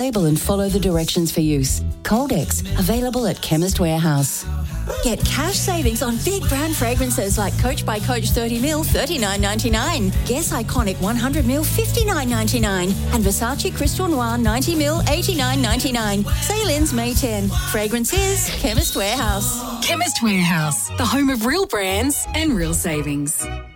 Label and follow the directions for use. Cold-X, available at Chemist Warehouse. Get cash savings on big brand fragrances like Coach by Coach 30ml, $39.99. Guess Iconic 100ml, $59.99. And Versace Crystal Noir 90ml, $89.99. Sale ends May 10. Fragrance is Chemist Warehouse. Chemist Warehouse, the home of real brands and real savings.